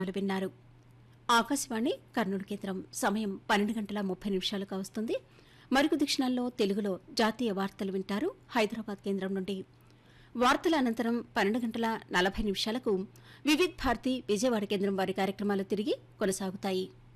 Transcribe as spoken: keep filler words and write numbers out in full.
విన్నారు. ఆకాశవాణి కర్నూలు కేంద్రం సమయం పన్నెండు గంటల ముప్పై నిమిషాలుగా వస్తుంది. మరికొద్ది క్షణాల్లో తెలుగులో జాతీయ వార్తలు వింటారు హైదరాబాద్ కేంద్రం నుండి. వార్తల అనంతరం పన్నెండు గంటల నలభై నిమిషాలకు వివిధ్ భారతి విజయవాడ కేంద్రం వారి కార్యక్రమాలు తిరిగి కొనసాగుతాయి.